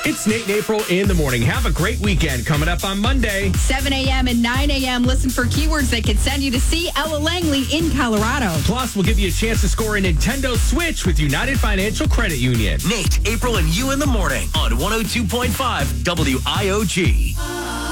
It's Nate and April in the morning. Have a great weekend coming up on Monday. 7 a.m. and 9 a.m. Listen for keywords that can send you to see Ella Langley in Colorado. Plus, we'll give you a chance to score a Nintendo Switch with United Financial Credit Union. Nate, April, and you in the morning on 102.5 WIOG.